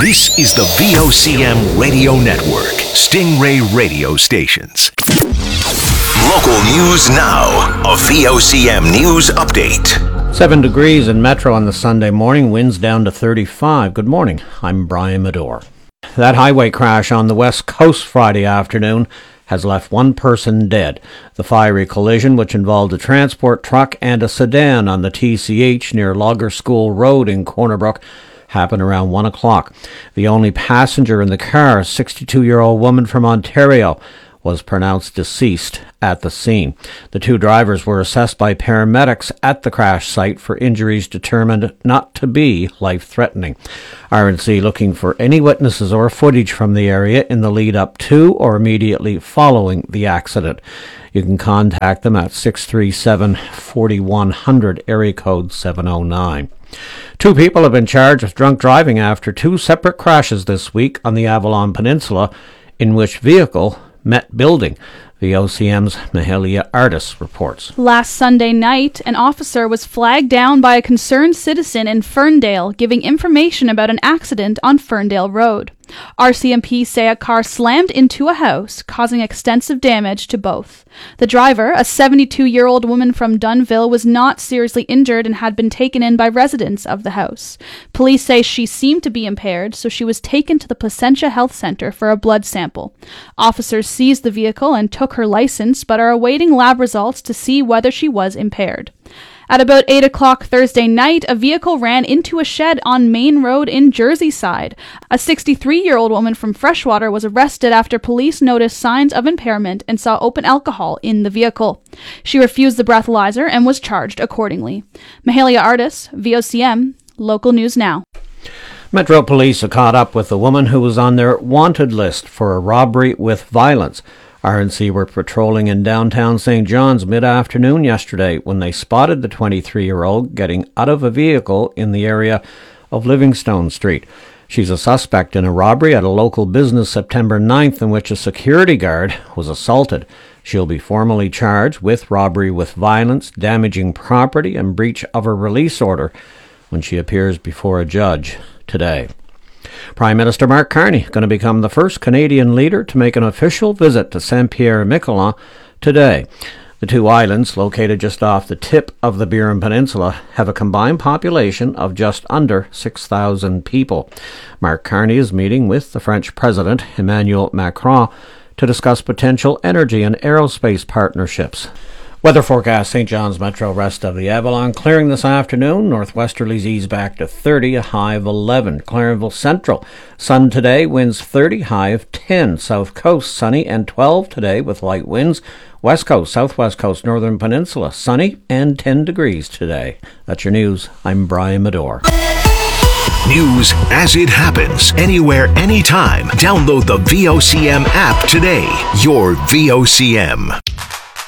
This is the VOCM Radio Network, Stingray Radio Stations. Local news now, a VOCM news update. 7 degrees in Metro on the Sunday morning, winds down to 35. Good morning, I'm Brian Medore. That highway crash on the West Coast Friday afternoon has left one person dead. The fiery collision, which involved a transport truck and a sedan on the TCH near Logger School Road in Corner Brook, happened around 1 o'clock. The only passenger in the car, a 62-year-old woman from Ontario, was pronounced deceased at the scene. The two drivers were assessed by paramedics at the crash site for injuries determined not to be life-threatening. RNC looking for any witnesses or footage from the area in the lead up to or immediately following the accident. You can contact them at 637-4100, area code 709. Two people have been charged with drunk driving after two separate crashes this week on the Avalon Peninsula, in which vehicle met building. VOCM's Mahalia Artis reports. Last Sunday night, an officer was flagged down by a concerned citizen in Ferndale, giving information about an accident on Ferndale Road. RCMP say a car slammed into a house, causing extensive damage to both. The driver, a 72-year-old woman from Dunnville, was not seriously injured and had been taken in by residents of the house. Police say she seemed to be impaired, so she was taken to the Placentia Health Center for a blood sample. Officers seized the vehicle and took her license, but are awaiting lab results to see whether she was impaired. At about 8 o'clock Thursday night, a vehicle ran into a shed on Main Road in Jerseyside. A 63-year-old woman from Freshwater was arrested after police noticed signs of impairment and saw open alcohol in the vehicle. She refused the breathalyzer and was charged accordingly. Mahalia Artis, VOCM, Local News Now. Metro Police are caught up with the woman who was on their wanted list for a robbery with violence. RNC were patrolling in downtown St. John's mid-afternoon yesterday when they spotted the 23-year-old getting out of a vehicle in the area of Livingstone Street. She's a suspect in a robbery at a local business September 9th in which a security guard was assaulted. She'll be formally charged with robbery with violence, damaging property, and breach of a release order when she appears before a judge today. Prime Minister Mark Carney going to become the first Canadian leader to make an official visit to Saint-Pierre-et-Miquelon today. The two islands, located just off the tip of the Burin Peninsula, have a combined population of just under 6,000 people. Mark Carney is meeting with the French President Emmanuel Macron to discuss potential energy and aerospace partnerships. Weather forecast: St. John's Metro, rest of the Avalon clearing this afternoon. Northwesterlies ease back to 30, a high of 11. Clarenville Central, sun today, winds 30, high of 10. South Coast, sunny and 12 today with light winds. West Coast, Southwest Coast, Northern Peninsula, sunny and 10 degrees today. That's your news. I'm Brian Medore. News as it happens, anywhere, anytime. Download the VOCM app today. Your VOCM.